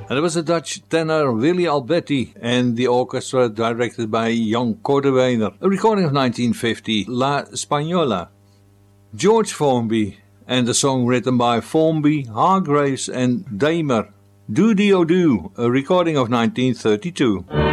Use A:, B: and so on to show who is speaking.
A: And it was a Dutch tenor, Willy Alberti, and the orchestra directed by Jan Kordeweiner. A recording of 1950, La Spagnola. George Formby, and a song written by Formby, Hargraves and Damer, Do-Di-O-Do, a recording of 1932.